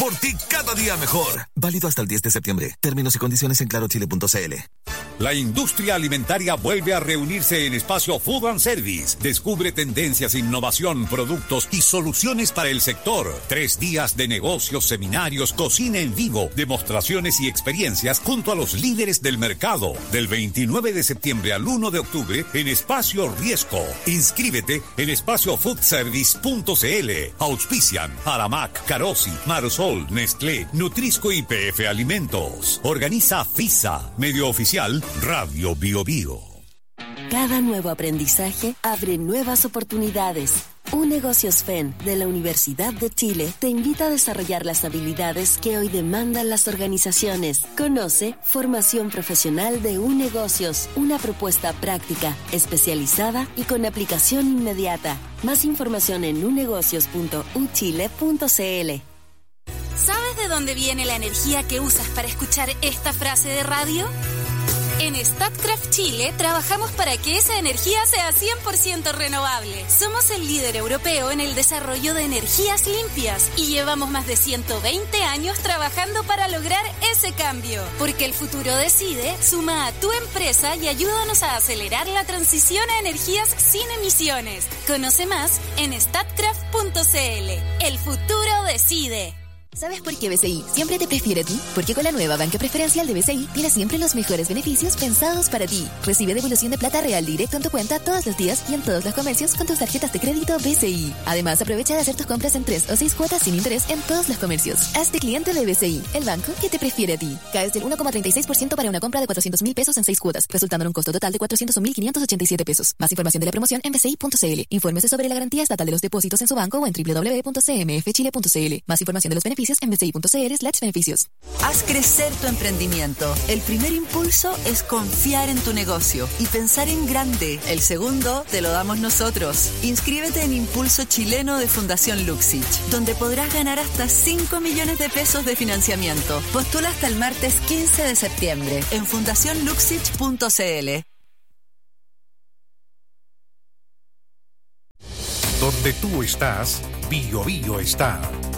Por ti cada día mejor. Válido hasta el 10 de septiembre. Términos y condiciones en clarochile.cl. La industria alimentaria vuelve a reunirse en Espacio Food and Service. Descubre tendencias, innovación, productos y soluciones para el sector. 3 días de negocios, seminarios, cocina en vivo, demostraciones y experiencias junto a los líderes del mercado. Del 29 de septiembre al 1 de octubre en Espacio Riesco. Inscríbete en espaciofoodservice.cl. Auspician Aramac, Carosi, Marsol, Nestlé, Nutrisco y PF Alimentos. Organiza FISA, medio oficial Radio Bio Bio. Cada nuevo aprendizaje abre nuevas oportunidades. UNegocios FEN de la Universidad de Chile te invita a desarrollar las habilidades que hoy demandan las organizaciones. Conoce Formación Profesional de UNegocios, una propuesta práctica, especializada y con aplicación inmediata. Más información en unegocios.uchile.cl. ¿Sabes de dónde viene la energía que usas para escuchar esta frase de radio? En Statkraft Chile trabajamos para que esa energía sea 100% renovable. Somos el líder europeo en el desarrollo de energías limpias y llevamos más de 120 años trabajando para lograr ese cambio. Porque el futuro decide, suma a tu empresa y ayúdanos a acelerar la transición a energías sin emisiones. Conoce más en statkraft.cl. El futuro decide. ¿Sabes por qué BCI siempre te prefiere a ti? Porque con la nueva banca preferencial de BCI tienes siempre los mejores beneficios pensados para ti. Recibe devolución de plata real directo en tu cuenta todos los días y en todos los comercios con tus tarjetas de crédito BCI. Además, aprovecha de hacer tus compras en 3 o 6 cuotas sin interés en todos los comercios. Hazte cliente de BCI, el banco que te prefiere a ti. Caes del 1,36% para una compra de 400.000 pesos en 6 cuotas, resultando en un costo total de 401.587 pesos. Más información de la promoción en bci.cl. Infórmese sobre la garantía estatal de los depósitos en su banco o en www.cmfchile.cl. Más información de los beneficios en bci.cl/beneficios. Haz crecer tu emprendimiento. El primer impulso es confiar en tu negocio y pensar en grande. El segundo te lo damos nosotros. Inscríbete en Impulso Chileno de Fundación Luxich, donde podrás ganar hasta 5 millones de pesos de financiamiento. Postula hasta el martes 15 de septiembre en fundacionluxich.cl. Donde tú estás, Bio Bio está.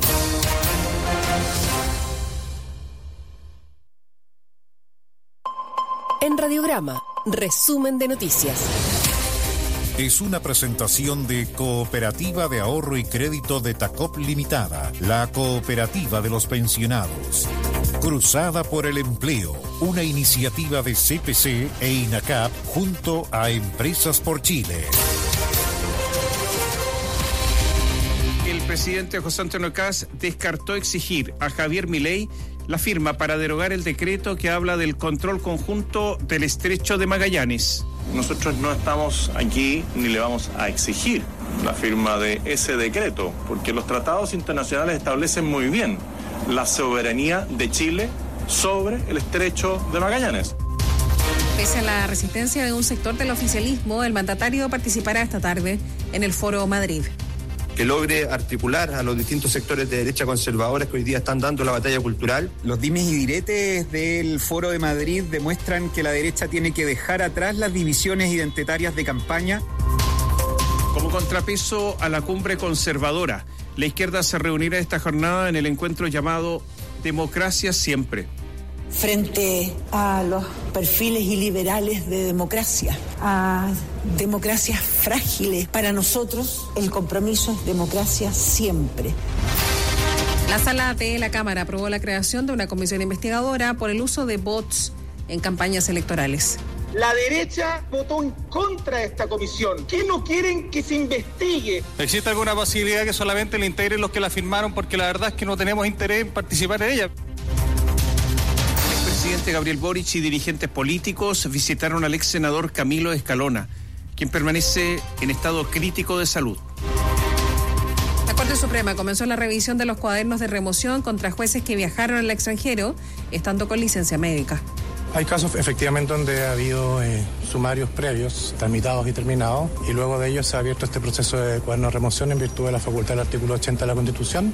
En Radiograma, resumen de noticias. Es una presentación de Cooperativa de Ahorro y Crédito de Tacop Limitada, la cooperativa de los pensionados. Cruzada por el Empleo, una iniciativa de CPC e INACAP junto a Empresas por Chile. El presidente José Antonio Kast descartó exigir a Javier Milei la firma para derogar el decreto que habla del control conjunto del Estrecho de Magallanes. Nosotros no estamos aquí ni le vamos a exigir la firma de ese decreto, porque los tratados internacionales establecen muy bien la soberanía de Chile sobre el Estrecho de Magallanes. Pese a la resistencia de un sector del oficialismo, el mandatario participará esta tarde en el Foro Madrid. Que logre articular a los distintos sectores de derecha conservadores que hoy día están dando la batalla cultural. Los dimes y diretes del Foro de Madrid demuestran que la derecha tiene que dejar atrás las divisiones identitarias de campaña. Como contrapeso a la cumbre conservadora, la izquierda se reunirá esta jornada en el encuentro llamado Democracia Siempre. Frente a los perfiles iliberales de democracia, a democracias frágiles, para nosotros el compromiso es democracia siempre. La sala de la Cámara aprobó la creación de una comisión investigadora por el uso de bots en campañas electorales. La derecha votó en contra de esta comisión. ¿Qué no quieren que se investigue? ¿Existe alguna posibilidad que solamente le integren los que la firmaron? Porque la verdad es que no tenemos interés en participar en ella. El presidente Gabriel Boric y dirigentes políticos visitaron al ex senador Camilo Escalona, quien permanece en estado crítico de salud. La Corte Suprema comenzó la revisión de los cuadernos de remoción contra jueces que viajaron al extranjero estando con licencia médica. Hay casos efectivamente donde ha habido sumarios previos, tramitados y terminados, y luego de ellos se ha abierto este proceso de cuaderno de remoción en virtud de la facultad del artículo 80 de la Constitución.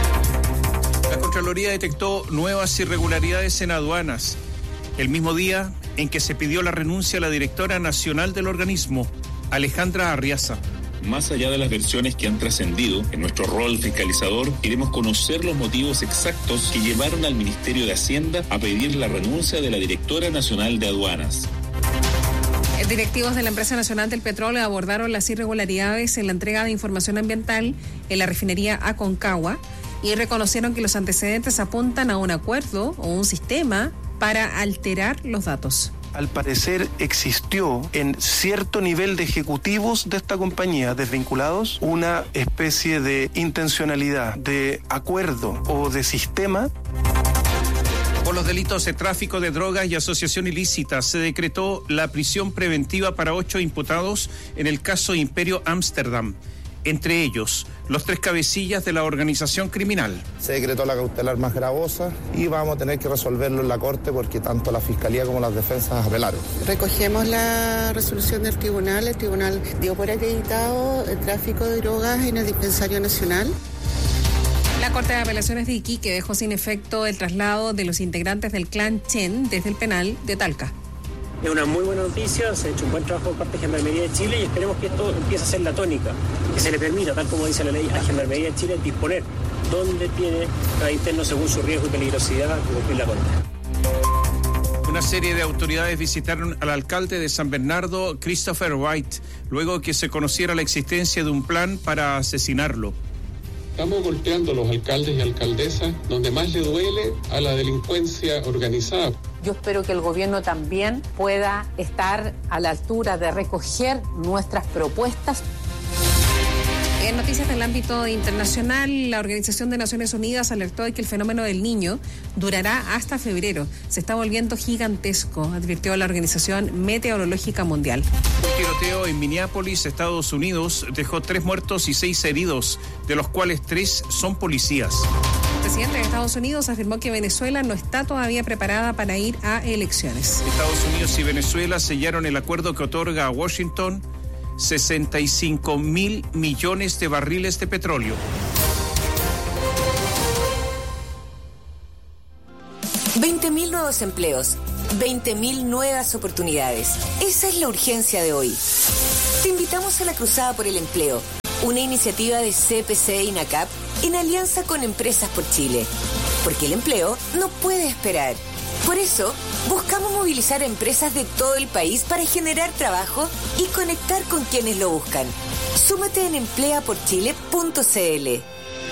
La Contraloría detectó nuevas irregularidades en aduanas, el mismo día en que se pidió la renuncia a la directora nacional del organismo, Alejandra Arriaza. Más allá de las versiones que han trascendido, en nuestro rol fiscalizador queremos conocer los motivos exactos que llevaron al Ministerio de Hacienda a pedir la renuncia de la Directora Nacional de Aduanas. Directivos de la Empresa Nacional del Petróleo abordaron las irregularidades en la entrega de información ambiental en la refinería Aconcagua y reconocieron que los antecedentes apuntan a un acuerdo o un sistema para alterar los datos. Al parecer existió en cierto nivel de ejecutivos de esta compañía desvinculados una especie de intencionalidad, de acuerdo o de sistema. Por los delitos de tráfico de drogas y asociación ilícita, se decretó la prisión preventiva para 8 imputados en el caso Imperio Ámsterdam. Entre ellos, los 3 cabecillas de la organización criminal. Se decretó la cautelar más gravosa y vamos a tener que resolverlo en la Corte porque tanto la Fiscalía como las defensas apelaron. Recogemos la resolución del tribunal. El tribunal dio por acreditado el tráfico de drogas en el dispensario nacional. La Corte de Apelaciones de Iquique dejó sin efecto el traslado de los integrantes del clan Chen desde el penal de Talca. Es una muy buena noticia, se ha hecho un buen trabajo por parte de Gendarmería de Chile y esperemos que esto empiece a ser la tónica, que se le permita, tal como dice la ley, a Gendarmería de Chile disponer dónde tiene cada interno según su riesgo y peligrosidad cumplir la condena. Una serie de autoridades visitaron al alcalde de San Bernardo, Christopher White, luego que se conociera la existencia de un plan para asesinarlo. Estamos golpeando a los alcaldes y alcaldesas donde más le duele a la delincuencia organizada. Yo espero que el gobierno también pueda estar a la altura de recoger nuestras propuestas. En noticias del ámbito internacional, la Organización de Naciones Unidas alertó de que el fenómeno del Niño durará hasta febrero. Se está volviendo gigantesco, advirtió la Organización Meteorológica Mundial. Un tiroteo en Minneapolis, Estados Unidos, dejó 3 muertos y 6 heridos, de los cuales 3 son policías. El presidente de Estados Unidos afirmó que Venezuela no está todavía preparada para ir a elecciones. Estados Unidos y Venezuela sellaron el acuerdo que otorga a Washington 65.000 millones de barriles de petróleo. 20.000 nuevos empleos, 20.000 nuevas oportunidades. Esa es la urgencia de hoy. Te invitamos a la Cruzada por el Empleo, una iniciativa de CPC y NACAP en alianza con Empresas por Chile. Porque el empleo no puede esperar. Por eso, buscamos movilizar a empresas de todo el país para generar trabajo y conectar con quienes lo buscan. Súmate en empleaporchile.cl.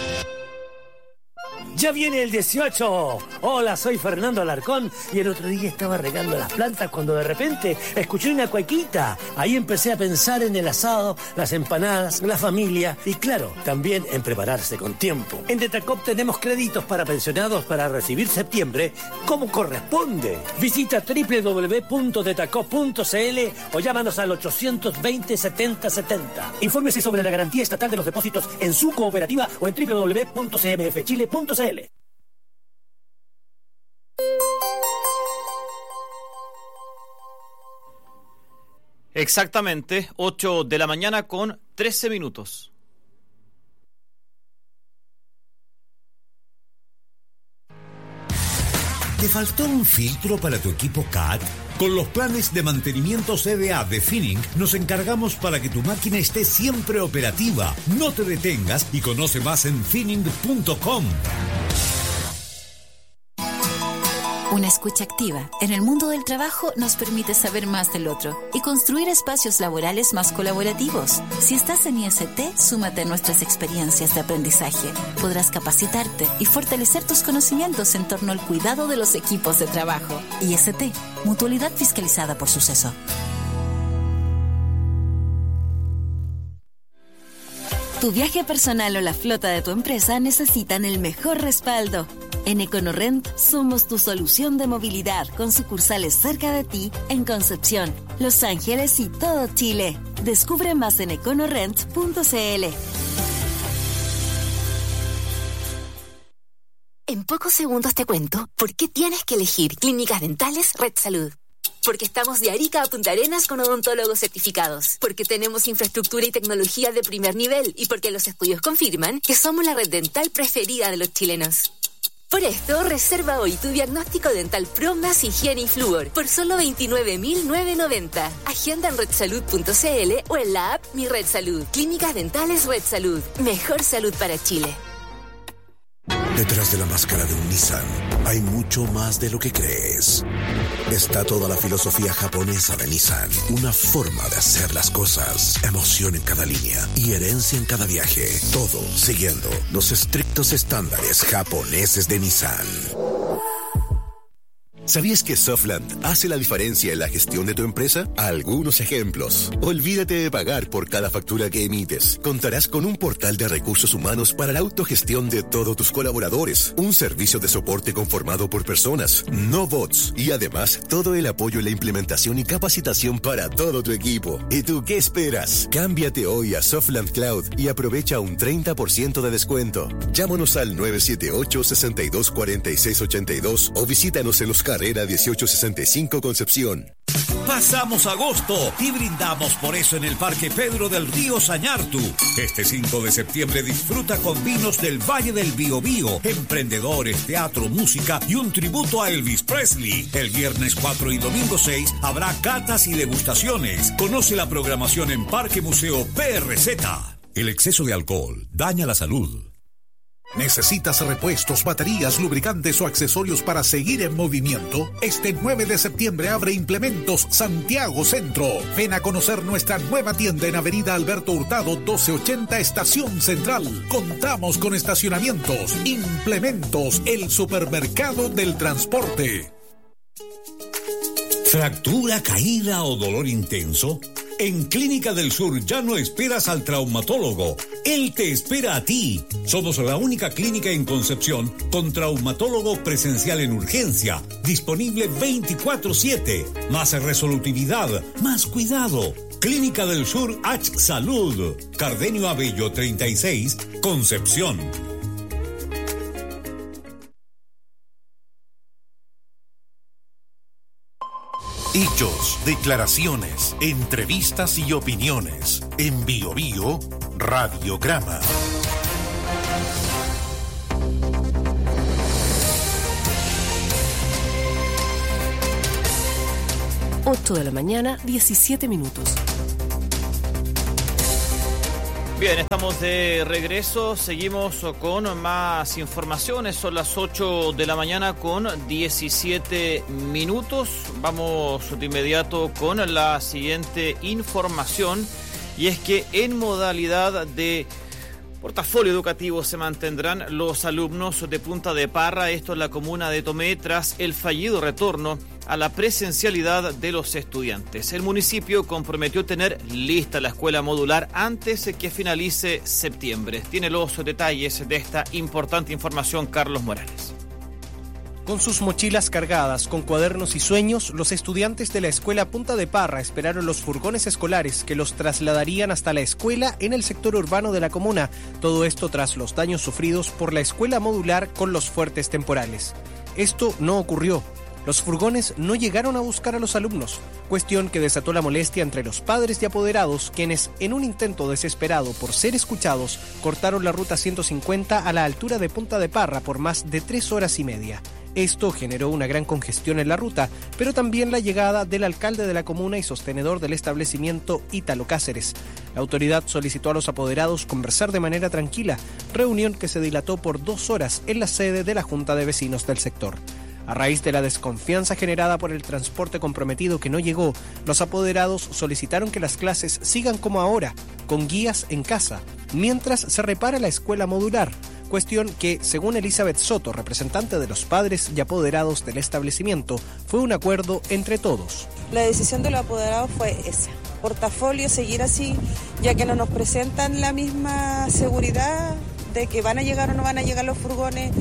¡Ya viene el 18! Hola, soy Fernando Alarcón y el otro día estaba regando las plantas cuando de repente escuché una cuequita. Ahí empecé a pensar en el asado, las empanadas, la familia y claro, también en prepararse con tiempo. En Detacop tenemos créditos para pensionados para recibir septiembre como corresponde. Visita www.detacop.cl o llámanos al 820-7070. Infórmese sobre la garantía estatal de los depósitos en su cooperativa o en www.cmfchile.cl. Exactamente, 8 de la mañana con 13 minutos. ¿Te faltó un filtro para tu equipo CAT? Con los planes de mantenimiento CDA de Finning nos encargamos para que tu máquina esté siempre operativa. No te detengas y conoce más en finning.com. Una escucha activa en el mundo del trabajo nos permite saber más del otro y construir espacios laborales más colaborativos. Si estás en IST, súmate a nuestras experiencias de aprendizaje. Podrás capacitarte y fortalecer tus conocimientos en torno al cuidado de los equipos de trabajo. IST, Mutualidad Fiscalizada por Suceso. Tu viaje personal o la flota de tu empresa necesitan el mejor respaldo. En EconoRent somos tu solución de movilidad con sucursales cerca de ti en Concepción, Los Ángeles y todo Chile. Descubre más en econorent.cl. En pocos segundos te cuento por qué tienes que elegir Clínicas Dentales Red Salud. Porque estamos de Arica a Punta Arenas con odontólogos certificados. Porque tenemos infraestructura y tecnología de primer nivel. Y porque los estudios confirman que somos la red dental preferida de los chilenos. Por esto, reserva hoy tu diagnóstico dental Pro más higiene y flúor por solo 29.990. Agenda en redsalud.cl o en la app Mi Red Salud. Clínicas Dentales Red Salud. Mejor salud para Chile. Detrás de la máscara de un Nissan hay mucho más de lo que crees. Está toda la filosofía japonesa de Nissan, una forma de hacer las cosas, emoción en cada línea y herencia en cada viaje, todo siguiendo los estrictos estándares japoneses de Nissan. ¿Sabías que Softland hace la diferencia en la gestión de tu empresa? Algunos ejemplos. Olvídate de pagar por cada factura que emites. Contarás con un portal de recursos humanos para la autogestión de todos tus colaboradores. Un servicio de soporte conformado por personas, no bots. Y además, todo el apoyo en la implementación y capacitación para todo tu equipo. ¿Y tú qué esperas? Cámbiate hoy a Softland Cloud y aprovecha un 30% de descuento. Llámanos al 978-624682 o visítanos en los Carrera 1865 Concepción. Pasamos agosto y brindamos por eso en el Parque Pedro del Río Sañartu. Este 5 de septiembre disfruta con vinos del Valle del Biobío, emprendedores, teatro, música y un tributo a Elvis Presley. El viernes 4 y domingo 6 habrá catas y degustaciones. Conoce la programación en Parque Museo PRZ. El exceso de alcohol daña la salud. ¿Necesitas repuestos, baterías, lubricantes o accesorios para seguir en movimiento? Este 9 de septiembre abre Implementos Santiago Centro. Ven a conocer nuestra nueva tienda en Avenida Alberto Hurtado 1280 Estación Central. Contamos con estacionamientos. Implementos, el supermercado del transporte. ¿Fractura, caída o dolor intenso? En Clínica del Sur ya no esperas al traumatólogo. Él te espera a ti. Somos la única clínica en Concepción con traumatólogo presencial en urgencia. Disponible 24/7. Más resolutividad, más cuidado. Clínica del Sur H Salud. Cardenio Abello 36, Concepción. Hechos, declaraciones, entrevistas y opiniones. En Bio Bio, Radiograma. 8 de la mañana, 17 minutos. Bien, estamos de regreso, seguimos con más informaciones, son las 8 de la mañana con 17 minutos. Vamos de inmediato con la siguiente información y es que en modalidad de portafolio educativo se mantendrán los alumnos de Punta de Parra, esto en la comuna de Tomé, tras el fallido retorno a la presencialidad de los estudiantes. El municipio comprometió tener lista la escuela modular antes que finalice septiembre. Tiene los detalles de esta importante información Carlos Morales. Con sus mochilas cargadas con cuadernos y sueños, los estudiantes de la escuela Punta de Parra esperaron los furgones escolares que los trasladarían hasta la escuela en el sector urbano de la comuna. Todo esto tras los daños sufridos por la escuela modular con los fuertes temporales. Esto no ocurrió. Los furgones no llegaron a buscar a los alumnos, cuestión que desató la molestia entre los padres y apoderados, quienes, en un intento desesperado por ser escuchados, cortaron la ruta 150 a la altura de Punta de Parra por más de 3 horas y media. Esto generó una gran congestión en la ruta, pero también la llegada del alcalde de la comuna y sostenedor del establecimiento, Ítalo Cáceres. La autoridad solicitó a los apoderados conversar de manera tranquila, reunión que se dilató por 2 horas en la sede de la Junta de Vecinos del sector. A raíz de la desconfianza generada por el transporte comprometido que no llegó, los apoderados solicitaron que las clases sigan como ahora, con guías en casa, mientras se repara la escuela modular, cuestión que, según Elizabeth Soto, representante de los padres y apoderados del establecimiento, fue un acuerdo entre todos. La decisión de los apoderados fue esa, portafolio, seguir así, ya que no nos presentan la misma seguridad de que van a llegar o no van a llegar los furgones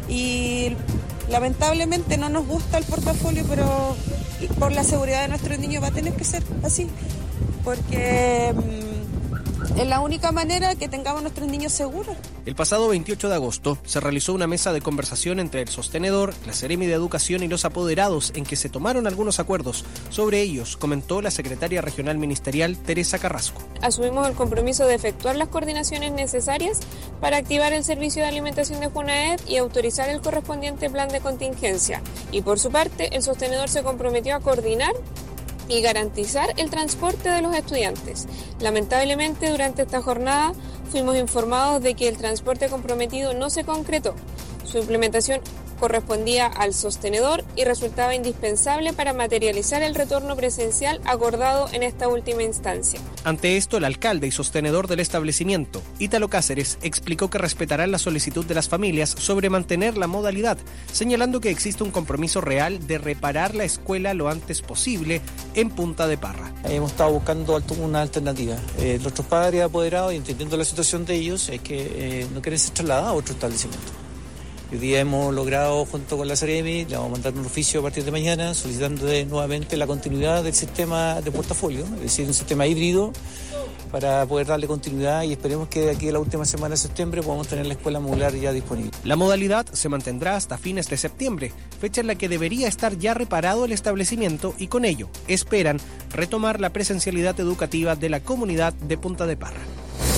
y lamentablemente no nos gusta el portafolio, pero por la seguridad de nuestros niños va a tener que ser así, porque Es la única manera que tengamos nuestros niños seguros. El pasado 28 de agosto se realizó una mesa de conversación entre el sostenedor, la Seremi de Educación y los apoderados en que se tomaron algunos acuerdos. Sobre ellos comentó la secretaria regional ministerial Teresa Carrasco. Asumimos el compromiso de efectuar las coordinaciones necesarias para activar el servicio de alimentación de Junaed y autorizar el correspondiente plan de contingencia. Y por su parte, el sostenedor se comprometió a coordinar y garantizar el transporte de los estudiantes. Lamentablemente, durante esta jornada fuimos informados de que el transporte comprometido no se concretó. Su implementación correspondía al sostenedor y resultaba indispensable para materializar el retorno presencial acordado en esta última instancia. Ante esto, el alcalde y sostenedor del establecimiento, Ítalo Cáceres, explicó que respetarán la solicitud de las familias sobre mantener la modalidad, señalando que existe un compromiso real de reparar la escuela lo antes posible en Punta de Parra. Hemos estado buscando una alternativa. Nuestros padres apoderados, entendiendo la situación de ellos, es que no quieren ser trasladados a otro establecimiento. Hoy día hemos logrado, junto con la Seremi, le vamos a mandar un oficio a partir de mañana solicitando nuevamente la continuidad del sistema de portafolio, es decir, un sistema híbrido para poder darle continuidad y esperemos que de aquí a la última semana de septiembre podamos tener la escuela modular ya disponible. La modalidad se mantendrá hasta fines de septiembre, fecha en la que debería estar ya reparado el establecimiento y con ello esperan retomar la presencialidad educativa de la comunidad de Punta de Parra.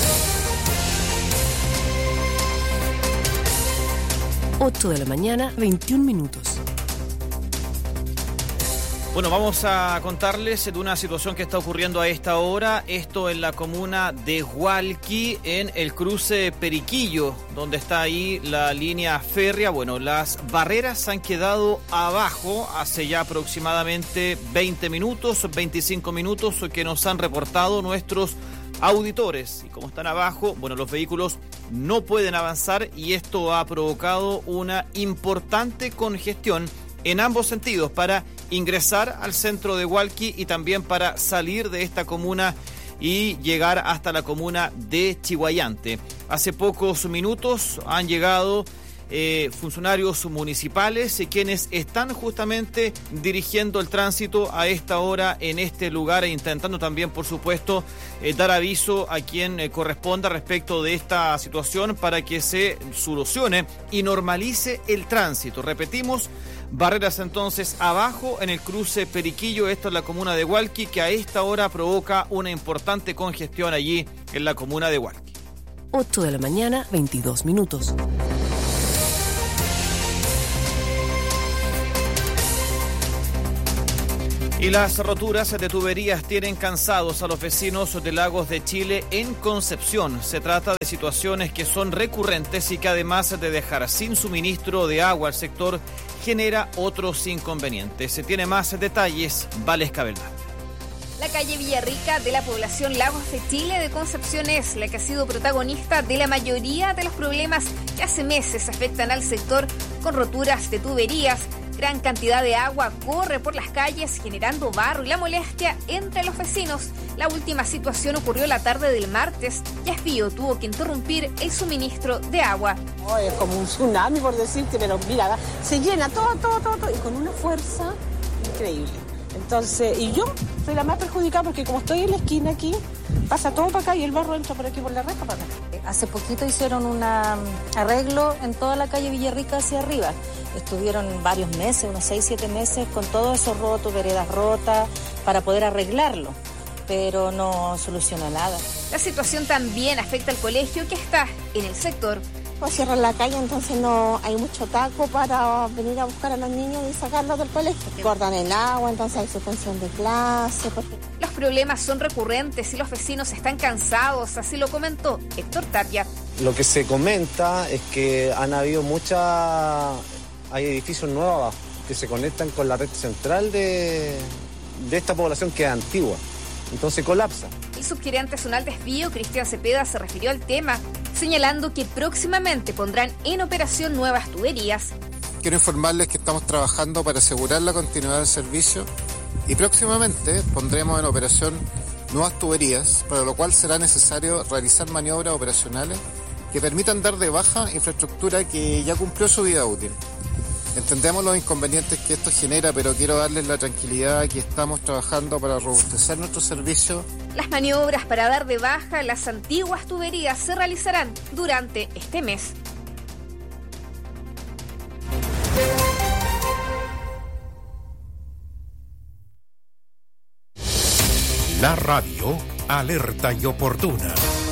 8 de la mañana, 21 minutos. Bueno, vamos a contarles de una situación que está ocurriendo a esta hora. Esto en la comuna de Hualqui, en el cruce Periquillo, donde está ahí la línea férrea. Bueno, las barreras han quedado abajo hace ya aproximadamente 20 minutos, 25 minutos que nos han reportado nuestros auditores. Y como están abajo, bueno, los vehículos no pueden avanzar y esto ha provocado una importante congestión en ambos sentidos para ingresar al centro de Hualqui y también para salir de esta comuna y llegar hasta la comuna de Chiguayante. Hace pocos minutos han llegado funcionarios municipales quienes están justamente dirigiendo el tránsito a esta hora en este lugar e intentando también, por supuesto, dar aviso a quien corresponda respecto de esta situación para que se solucione y normalice el tránsito. Repetimos, barreras entonces abajo en el cruce Periquillo, esto es la comuna de Hualqui, que a esta hora provoca una importante congestión allí en la comuna de Hualqui. 8 de la mañana, 22 minutos. Y las roturas de tuberías tienen cansados a los vecinos de Lagos de Chile en Concepción. Se trata de situaciones que son recurrentes y que además de dejar sin suministro de agua al sector, genera otros inconvenientes. Se tiene más detalles, Vales Cabelda. La calle Villarrica de la población Lagos de Chile de Concepción es la que ha sido protagonista de la mayoría de los problemas que hace meses afectan al sector, con roturas de tuberías. Gran cantidad de agua corre por las calles generando barro y la molestia entre los vecinos. La última situación ocurrió la tarde del martes y Espío tuvo que interrumpir el suministro de agua. Es como un tsunami, por decirte, pero mira, se llena todo y con una fuerza increíble. Entonces, y yo soy la más perjudicada porque como estoy en la esquina aquí, pasa todo para acá y el barro entra por aquí por la reja para acá. Hace poquito hicieron un arreglo en toda la calle Villarrica hacia arriba. Estuvieron varios meses, unos 6-7 meses, con todo eso roto, veredas rotas, para poder arreglarlo, pero no soluciona nada. La situación también afecta al colegio que está en el sector. Pues cierran la calle, entonces no hay mucho taco para venir a buscar a los niños y sacarlos del colegio. Cortan el agua, entonces hay suspensión de clase. Los problemas son recurrentes y los vecinos están cansados, así lo comentó Héctor Tapia. Lo que se comenta es que han habido hay edificios nuevos abajo que se conectan con la red central de esta población que es antigua. Entonces colapsa. El subgerente zonal de Espío, Cristian Cepeda, se refirió al tema, señalando que próximamente pondrán en operación nuevas tuberías. Quiero informarles que estamos trabajando para asegurar la continuidad del servicio y próximamente pondremos en operación nuevas tuberías, para lo cual será necesario realizar maniobras operacionales que permitan dar de baja infraestructura que ya cumplió su vida útil. Entendemos los inconvenientes que esto genera, pero quiero darles la tranquilidad que estamos trabajando para robustecer nuestro servicio. Las maniobras para dar de baja las antiguas tuberías se realizarán durante este mes. La radio alerta y oportuna.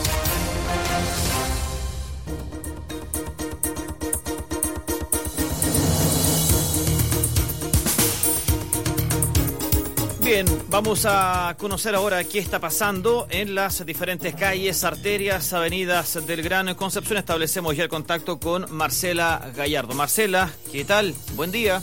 Bien, vamos a conocer ahora qué está pasando en las diferentes calles, arterias, avenidas del Gran Concepción. Establecemos ya el contacto con Marcela Gallardo. Marcela, ¿qué tal? Buen día.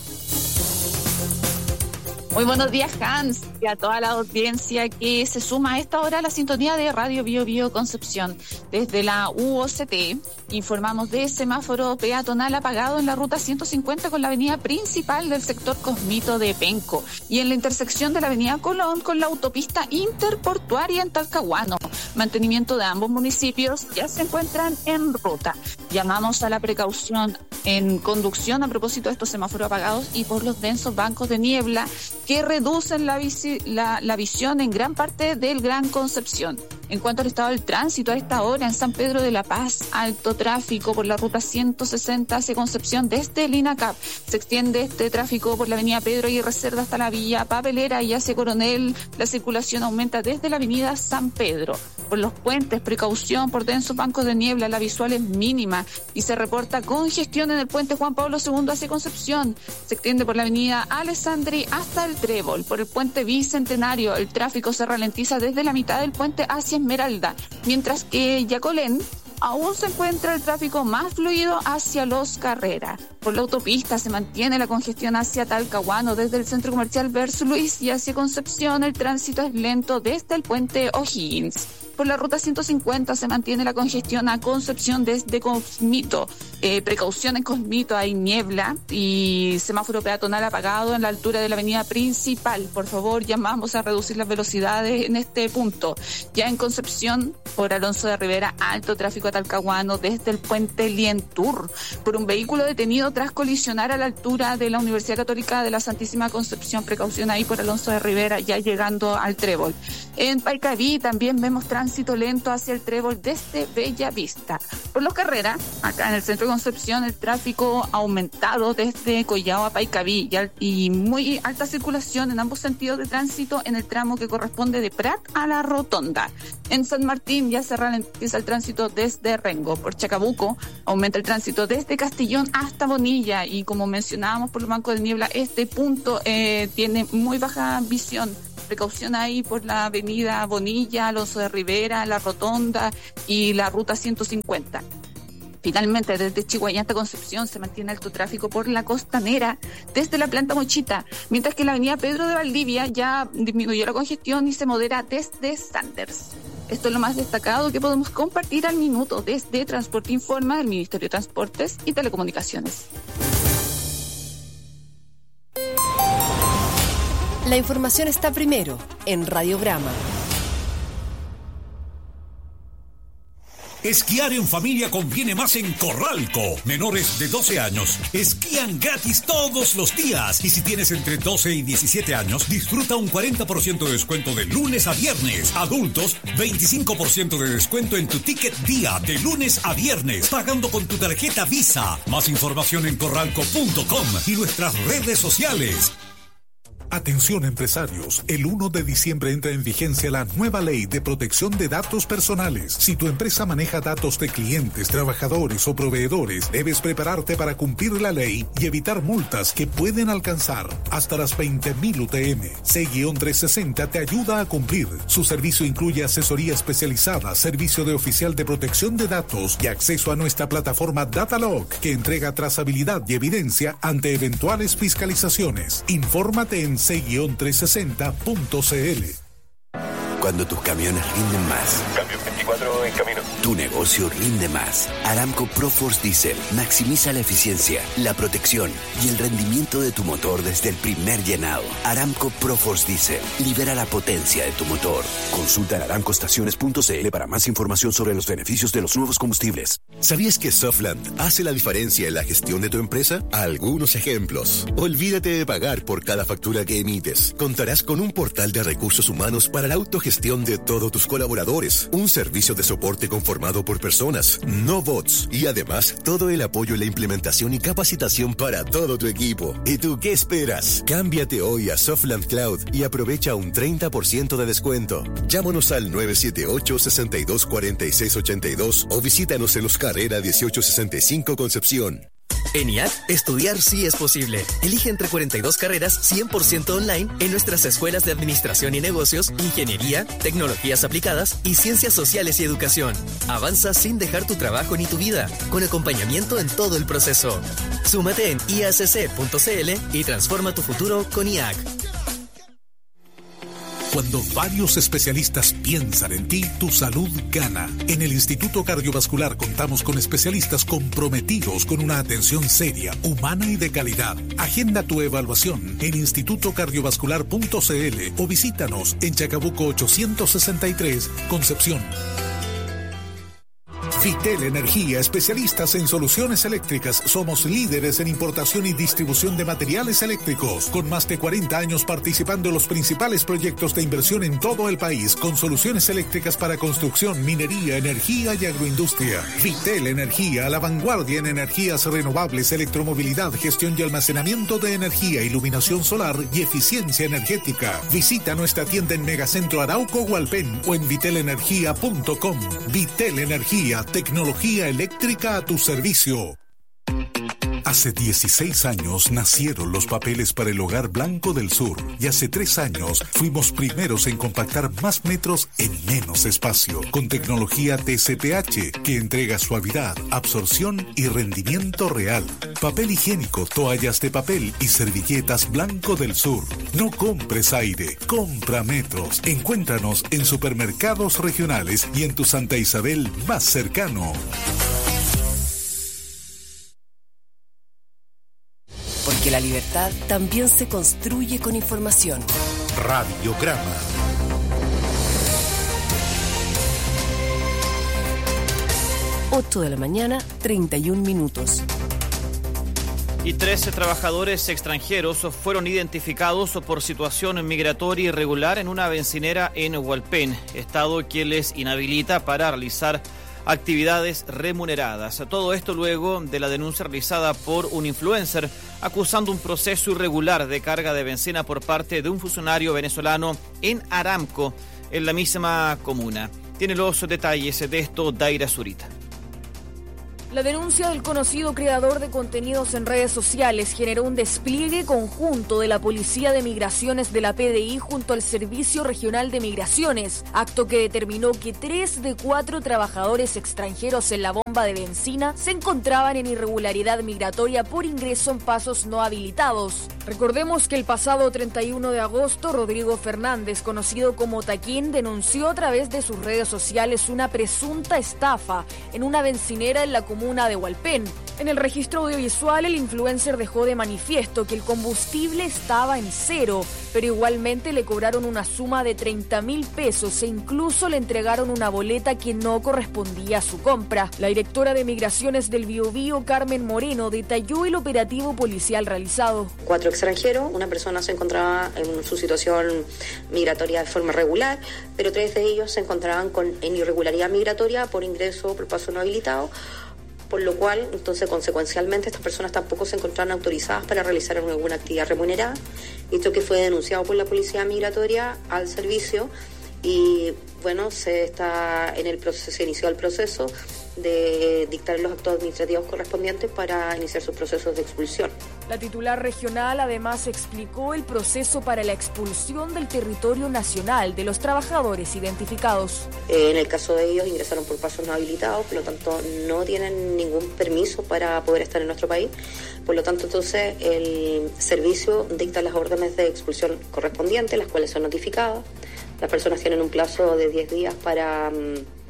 Muy buenos días, Hans, y a toda la audiencia que se suma a esta hora a la sintonía de Radio Bio Bio Concepción. Desde la UOCT informamos de semáforo peatonal apagado en la ruta 150 con la avenida principal del sector Cosmito de Penco y en la intersección de la avenida Colón con la autopista interportuaria en Talcahuano. Mantenimiento de ambos municipios ya se encuentran en ruta. Llamamos a la precaución en conducción a propósito de estos semáforos apagados y por los densos bancos de niebla que reducen la visión en gran parte del Gran Concepción. En cuanto al estado del tránsito, a esta hora en San Pedro de la Paz, alto tráfico por la ruta 160 hacia Concepción desde el INACAP. Se extiende este tráfico por la avenida Pedro y Reserva hasta la vía Papelera y hacia Coronel. La circulación aumenta desde la avenida San Pedro. Por los puentes, precaución por densos bancos de niebla, la visual es mínima y se reporta congestión en el puente Juan Pablo II hacia Concepción. Se extiende por la avenida Alessandri hasta el Trébol. Por el puente Bicentenario, el tráfico se ralentiza desde la mitad del puente hacia Esmeralda, mientras que Yacolén aún se encuentra el tráfico más fluido hacia Los Carreras. Por la autopista se mantiene la congestión hacia Talcahuano desde el centro comercial Verso Luis y hacia Concepción el tránsito es lento desde el puente O'Higgins. Por la ruta 150 se mantiene la congestión a Concepción desde Cosmito. Precaución en Cosmito, hay niebla y semáforo peatonal apagado en la altura de la avenida principal. Por favor, llamamos a reducir las velocidades en este punto. Ya en Concepción, por Alonso de Rivera, alto tráfico a Talcahuano desde el puente Lientur. Por un vehículo detenido tras colisionar a la altura de la Universidad Católica de la Santísima Concepción. Precaución ahí por Alonso de Rivera, ya llegando al Trébol. En Paicaví también vemos tránsito lento hacia el Trébol desde Bella Vista. Por Los Carreras, acá en el centro de Concepción, el tráfico aumentado desde Collao a Paicaví y muy alta circulación en ambos sentidos de tránsito en el tramo que corresponde de Prat a la Rotonda. En San Martín ya se ralentiza el tránsito desde Rengo. Por Chacabuco aumenta el tránsito desde Castellón hasta Bonilla y como mencionábamos por los bancos de niebla, este punto tiene muy baja visión. Precaución ahí por la avenida Bonilla, Alonso de Rivera, la Rotonda y la ruta 150. Finalmente, desde Chihuahua hasta Concepción se mantiene alto tráfico por la Costanera desde la planta Mochita, mientras que la avenida Pedro de Valdivia ya disminuyó la congestión y se modera desde Sanders. Esto es lo más destacado que podemos compartir al minuto desde Transporte Informa, el Ministerio de Transportes y Telecomunicaciones. La información está primero en Radiograma. Esquiar en familia conviene más en Corralco. Menores de 12 años esquían gratis todos los días. Y si tienes entre 12 y 17 años, disfruta un 40% de descuento de lunes a viernes. Adultos, 25% de descuento en tu ticket día de lunes a viernes, pagando con tu tarjeta Visa. Más información en corralco.com y nuestras redes sociales. Atención empresarios, el 1 de diciembre entra en vigencia la nueva ley de protección de datos personales. Si tu empresa maneja datos de clientes, trabajadores o proveedores, debes prepararte para cumplir la ley y evitar multas que pueden alcanzar hasta las 20.000 UTM. C-360 te ayuda a cumplir. Su servicio incluye asesoría especializada, servicio de oficial de protección de datos y acceso a nuestra plataforma Datalog, que entrega trazabilidad y evidencia ante eventuales fiscalizaciones. Infórmate en C-360.cl. Cuando tus camiones rinden más. Camión 24 4 en camino. Tu negocio rinde más. Aramco ProForce Diesel maximiza la eficiencia, la protección y el rendimiento de tu motor desde el primer llenado. Aramco ProForce Diesel libera la potencia de tu motor. Consulta en aramcoestaciones.cl para más información sobre los beneficios de los nuevos combustibles. ¿Sabías que Softland hace la diferencia en la gestión de tu empresa? Algunos ejemplos. Olvídate de pagar por cada factura que emites. Contarás con un portal de recursos humanos para la autogestión de todos tus colaboradores. Un servicio de soporte conformado por personas, no bots. Y además, todo el apoyo en la implementación y capacitación para todo tu equipo. ¿Y tú qué esperas? Cámbiate hoy a Softland Cloud y aprovecha un 30% de descuento. Llámanos al 978-624682 o visítanos en Los Carrera 1865 Concepción. En IAC, estudiar sí es posible. Elige entre 42 carreras 100% online en nuestras escuelas de Administración y Negocios, Ingeniería, Tecnologías Aplicadas y Ciencias Sociales y Educación. Avanza sin dejar tu trabajo ni tu vida, con acompañamiento en todo el proceso. Súmate en iacc.cl y transforma tu futuro con IAC. Cuando varios especialistas piensan en ti, tu salud gana. En el Instituto Cardiovascular contamos con especialistas comprometidos con una atención seria, humana y de calidad. Agenda tu evaluación en institutocardiovascular.cl o visítanos en Chacabuco 863, Concepción. Vitel Energía, especialistas en soluciones eléctricas. Somos líderes en importación y distribución de materiales eléctricos, con más de 40 años participando en los principales proyectos de inversión en todo el país, con soluciones eléctricas para construcción, minería, energía y agroindustria. Vitel Energía, a la vanguardia en energías renovables, electromovilidad, gestión y almacenamiento de energía, iluminación solar y eficiencia energética. Visita nuestra tienda en Megacentro Arauco Hualpén o en vitelenergia.com. Vitel Energía, tecnología eléctrica a tu servicio. Hace 16 años nacieron los papeles para el Hogar Blanco del Sur y hace 3 años fuimos primeros en compactar más metros en menos espacio, con tecnología TCPH que entrega suavidad, absorción y rendimiento real. Papel higiénico, toallas de papel y servilletas Blanco del Sur. No compres aire, compra metros. Encuéntranos en supermercados regionales y en tu Santa Isabel más cercano. Porque la libertad también se construye con información. Radiograma. Ocho de la mañana, 31 minutos. Y 13 trabajadores extranjeros fueron identificados por situación migratoria irregular en una bencinera en Hualpén, estado que les inhabilita para realizar actividades remuneradas. Todo esto luego de la denuncia realizada por un influencer acusando un proceso irregular de carga de bencina por parte de un funcionario venezolano en Aramco, en la misma comuna. Tiene los detalles de esto Daira Zurita. La denuncia del conocido creador de contenidos en redes sociales generó un despliegue conjunto de la Policía de Migraciones de la PDI junto al Servicio Regional de Migraciones, acto que determinó que 3 de 4 trabajadores extranjeros en la bomba de bencina se encontraban en irregularidad migratoria por ingreso en pasos no habilitados. Recordemos que el pasado 31 de agosto, Rodrigo Fernández, conocido como Taquín, denunció a través de sus redes sociales una presunta estafa en una bencinera en la comuna de Hualpén. En el registro audiovisual, el influencer dejó de manifiesto que el combustible estaba en cero, pero igualmente le cobraron una suma de 30.000 pesos e incluso le entregaron una boleta que no correspondía a su compra. La directora de Migraciones del Biobío, Carmen Moreno, detalló el operativo policial realizado. 4 extranjeros, una persona se encontraba en su situación migratoria de forma regular, pero 3 de ellos se encontraban en irregularidad migratoria por ingreso por paso no habilitado, por lo cual, entonces, consecuencialmente, estas personas tampoco se encontraban autorizadas para realizar alguna actividad remunerada. Esto que fue denunciado por la Policía Migratoria al servicio y, bueno, se inició el proceso de dictar los actos administrativos correspondientes para iniciar sus procesos de expulsión. La titular regional además explicó el proceso para la expulsión del territorio nacional de los trabajadores identificados. En el caso de ellos ingresaron por pasos no habilitados, por lo tanto no tienen ningún permiso para poder estar en nuestro país. Por lo tanto, entonces, el servicio dicta las órdenes de expulsión correspondientes, las cuales son notificadas. Las personas tienen un plazo de 10 días para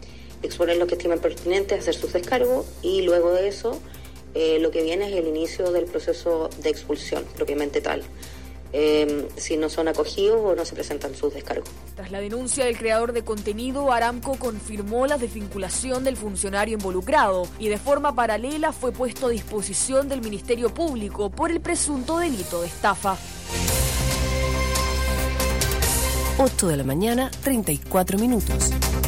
exponer lo que estiman pertinente, hacer sus descargos y luego de eso lo que viene es el inicio del proceso de expulsión propiamente tal. Si no son acogidos o no se presentan sus descargos. Tras la denuncia del creador de contenido, Aramco confirmó la desvinculación del funcionario involucrado y de forma paralela fue puesto a disposición del Ministerio Público por el presunto delito de estafa. 8 de la mañana, 34 minutos.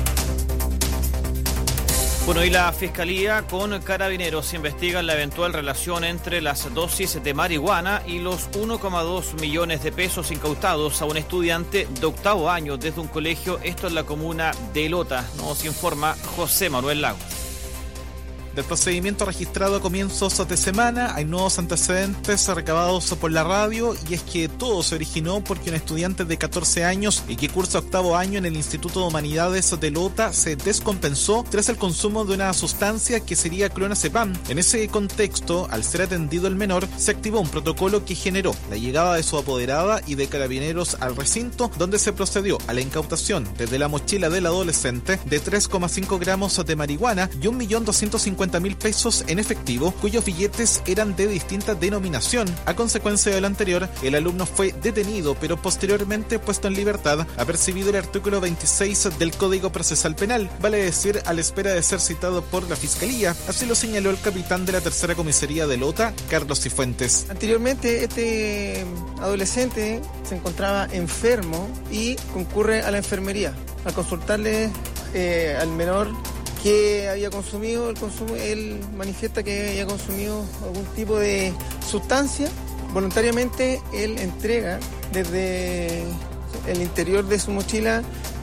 Bueno, y la Fiscalía con Carabineros investigan la eventual relación entre las dosis de marihuana y los 1,2 millones de pesos incautados a un estudiante de octavo año desde un colegio, esto en la comuna de Lota. Nos informa José Manuel Lagos. Del procedimiento registrado a comienzos de semana hay nuevos antecedentes recabados por la radio, y es que todo se originó porque un estudiante de 14 años y que cursa octavo año en el Instituto de Humanidades de Lota se descompensó tras el consumo de una sustancia que sería clonazepam. En ese contexto, al ser atendido el menor, se activó un protocolo que generó la llegada de su apoderada y de Carabineros al recinto, donde se procedió a la incautación desde la mochila del adolescente de 3,5 gramos de marihuana y 1.250.000 pesos en efectivo, cuyos billetes eran de distinta denominación. A consecuencia de lo anterior, el alumno fue detenido, pero posteriormente puesto en libertad, apercibido el artículo 26 del Código Procesal Penal, vale decir, a la espera de ser citado por la Fiscalía. Así lo señaló el capitán de la tercera comisaría de Lota, Carlos Cifuentes. Anteriormente, este adolescente se encontraba enfermo y concurre a la enfermería. Al consultarle al menor que había consumido, él manifiesta que había consumido algún tipo de sustancia. Voluntariamente él entrega desde el interior de su mochila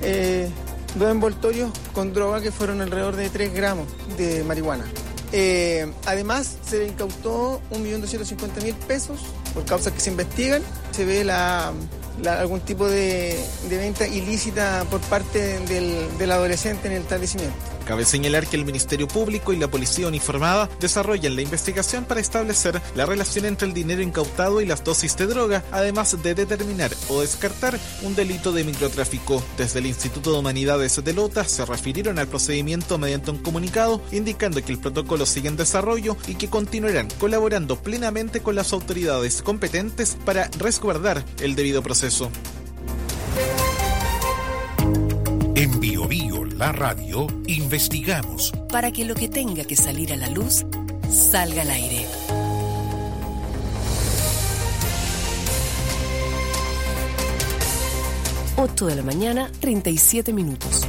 2 envoltorios con droga que fueron alrededor de 3 gramos de marihuana. Además se le incautó 1.250.000 pesos por causas que se investigan. Se ve algún tipo de venta ilícita por parte del adolescente en el establecimiento. Cabe señalar que el Ministerio Público y la Policía Uniformada desarrollan la investigación para establecer la relación entre el dinero incautado y las dosis de droga, además de determinar o descartar un delito de microtráfico. Desde el Instituto de Humanidades de Lota se refirieron al procedimiento mediante un comunicado indicando que el protocolo sigue en desarrollo y que continuarán colaborando plenamente con las autoridades competentes para resguardar el debido proceso. En Bio Bio, la radio, investigamos para que lo que tenga que salir a la luz salga al aire. Ocho de la mañana, 37 minutos.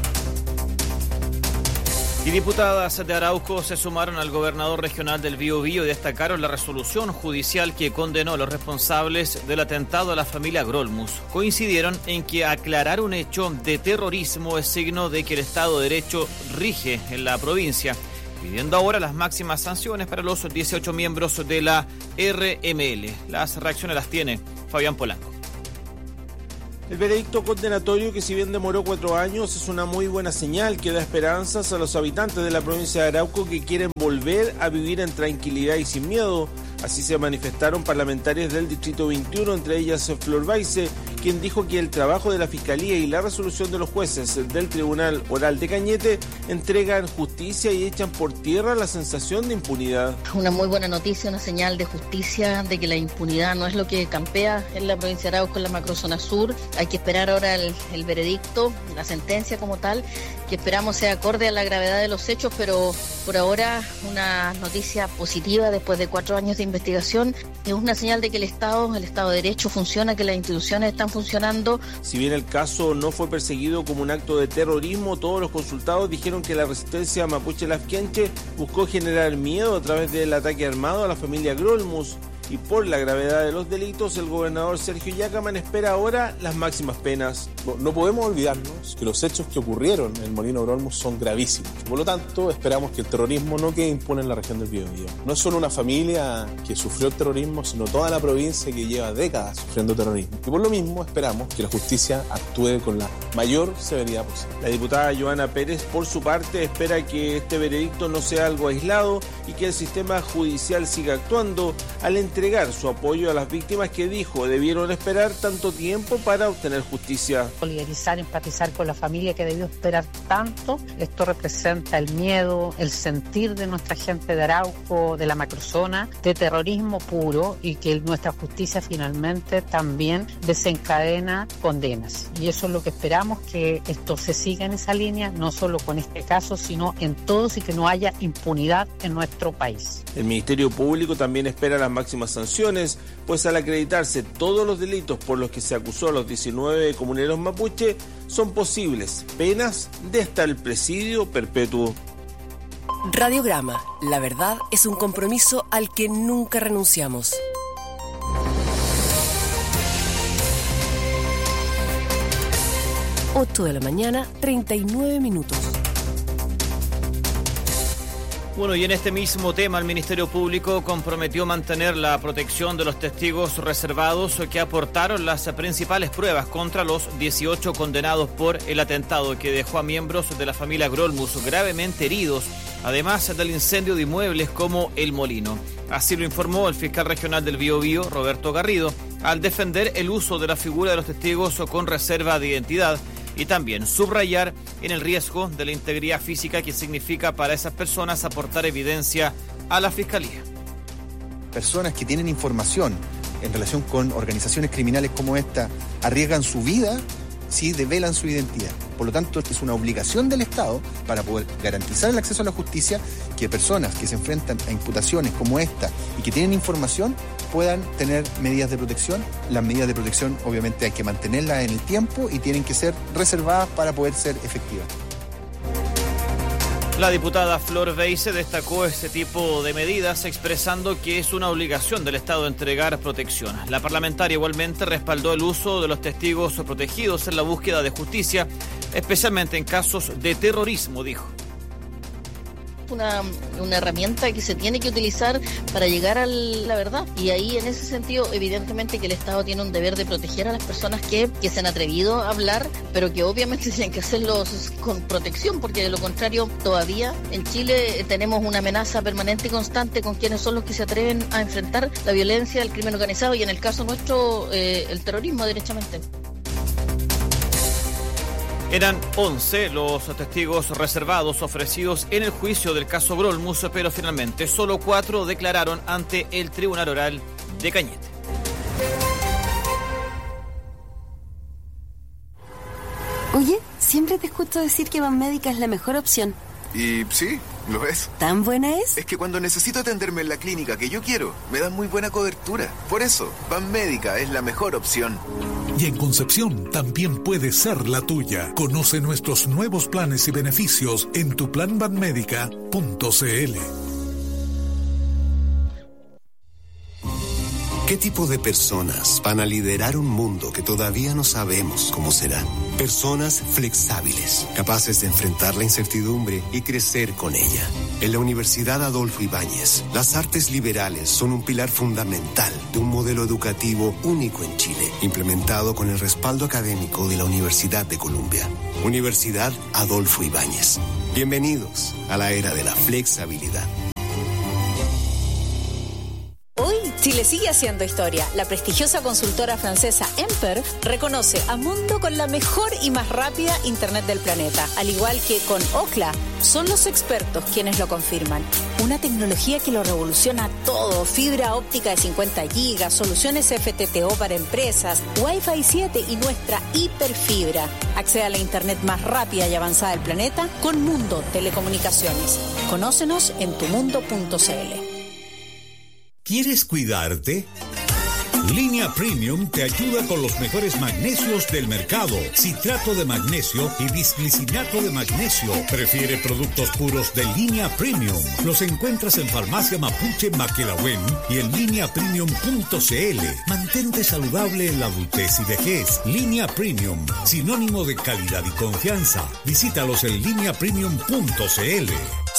Y diputadas de Arauco se sumaron al gobernador regional del Biobío y destacaron la resolución judicial que condenó a los responsables del atentado a la familia Grolmus. Coincidieron en que aclarar un hecho de terrorismo es signo de que el Estado de Derecho rige en la provincia, pidiendo ahora las máximas sanciones para los 18 miembros de la RML. Las reacciones las tiene Fabián Polanco. El veredicto condenatorio, que si bien demoró 4 años, es una muy buena señal que da esperanzas a los habitantes de la provincia de Arauco que quieren volver a vivir en tranquilidad y sin miedo. Así se manifestaron parlamentarios del Distrito 21, entre ellas Flor Baice, quien dijo que el trabajo de la Fiscalía y la resolución de los jueces del Tribunal Oral de Cañete entregan justicia y echan por tierra la sensación de impunidad. Una muy buena noticia, una señal de justicia, de que la impunidad no es lo que campea en la provincia de Arauco, en la macrozona sur. Hay que esperar ahora el veredicto, la sentencia como tal, que esperamos sea acorde a la gravedad de los hechos, pero por ahora una noticia positiva después de 4 años de investigación. Es una señal de que el Estado de Derecho funciona, que las instituciones están funcionando. Si bien el caso no fue perseguido como un acto de terrorismo, todos los consultados dijeron que la resistencia mapuche lafkenche buscó generar miedo a través del ataque armado a la familia Grolmus. Y por la gravedad de los delitos, el gobernador Sergio Yacaman espera ahora las máximas penas. No podemos olvidarnos que los hechos que ocurrieron en el Molino Grolmus son gravísimos. Por lo tanto, esperamos que el terrorismo no quede impune en la región del Biobío. No es solo una familia que sufrió el terrorismo, sino toda la provincia que lleva décadas sufriendo terrorismo. Y por lo mismo, esperamos que la justicia actúe con la mayor severidad posible. La diputada Joana Pérez, por su parte, espera que este veredicto no sea algo aislado y que el sistema judicial siga actuando al entender reiterar su apoyo a las víctimas que dijo debieron esperar tanto tiempo para obtener justicia. Solidarizar, empatizar con la familia que debió esperar tanto. Esto representa el miedo, el sentir de nuestra gente de Arauco, de la macrozona, de terrorismo puro, y que nuestra justicia finalmente también desencadena condenas. Y eso es lo que esperamos, que esto se siga en esa línea, no solo con este caso, sino en todos, y que no haya impunidad en nuestro país. El Ministerio Público también espera las máximas sanciones, pues al acreditarse todos los delitos por los que se acusó a los 19 comuneros mapuche, son posibles penas de hasta el presidio perpetuo. Radiograma, la verdad es un compromiso al que nunca renunciamos. Ocho de la mañana, 39 minutos. Bueno, y en este mismo tema el Ministerio Público comprometió mantener la protección de los testigos reservados que aportaron las principales pruebas contra los 18 condenados por el atentado que dejó a miembros de la familia Grolmus gravemente heridos, además del incendio de inmuebles como El Molino. Así lo informó el fiscal regional del Biobío, Roberto Garrido, al defender el uso de la figura de los testigos con reserva de identidad, y también subrayar en el riesgo de la integridad física que significa para esas personas aportar evidencia a la Fiscalía. Personas que tienen información en relación con organizaciones criminales como esta arriesgan su vida si develan su identidad. Por lo tanto, es una obligación del Estado, para poder garantizar el acceso a la justicia, que personas que se enfrentan a imputaciones como esta y que tienen información puedan tener medidas de protección. Las medidas de protección obviamente hay que mantenerlas en el tiempo y tienen que ser reservadas para poder ser efectivas. La diputada Flor Beise destacó este tipo de medidas, expresando que es una obligación del Estado entregar protección. La parlamentaria igualmente respaldó el uso de los testigos protegidos en la búsqueda de justicia, especialmente en casos de terrorismo, dijo. Una herramienta que se tiene que utilizar para llegar a la verdad, y ahí en ese sentido evidentemente que el Estado tiene un deber de proteger a las personas que se han atrevido a hablar, pero que obviamente tienen que hacerlo con protección, porque de lo contrario todavía en Chile tenemos una amenaza permanente y constante con quienes son los que se atreven a enfrentar la violencia, el crimen organizado y en el caso nuestro el terrorismo derechamente. Eran 11 los testigos reservados ofrecidos en el juicio del caso Grolmus, pero finalmente solo 4 declararon ante el Tribunal Oral de Cañete. Oye, siempre te escucho decir que Banmédica es la mejor opción. Y sí, lo es. ¿Tan buena es? Es que cuando necesito atenderme en la clínica que yo quiero, me dan muy buena cobertura. Por eso, Banmédica es la mejor opción. Y en Concepción también puede ser la tuya. Conoce nuestros nuevos planes y beneficios en tuplanbanmedica.cl. ¿Qué tipo de personas van a liderar un mundo que todavía no sabemos cómo será? Personas flexibles, capaces de enfrentar la incertidumbre y crecer con ella. En la Universidad Adolfo Ibáñez, las artes liberales son un pilar fundamental de un modelo educativo único en Chile, implementado con el respaldo académico de la Universidad de Columbia. Universidad Adolfo Ibáñez. Bienvenidos a la era de la flexibilidad. Chile sigue haciendo historia. La prestigiosa consultora francesa Emper reconoce a Mundo con la mejor y más rápida Internet del planeta. Al igual que con Ookla, son los expertos quienes lo confirman. Una tecnología que lo revoluciona todo. Fibra óptica de 50 gigas, soluciones FTTO para empresas, Wi-Fi 7 y nuestra hiperfibra. Accede a la Internet más rápida y avanzada del planeta con Mundo Telecomunicaciones. Conócenos en tumundo.cl. ¿Quieres cuidarte? Línea Premium te ayuda con los mejores magnesios del mercado. Citrato de magnesio y bisglicinato de magnesio. Prefiere productos puros de Línea Premium. Los encuentras en Farmacia Mapuche Maquelahuen y en lineapremium.cl. Mantente saludable en la adultez y vejez. Línea Premium, sinónimo de calidad y confianza. Visítalos en lineapremium.cl.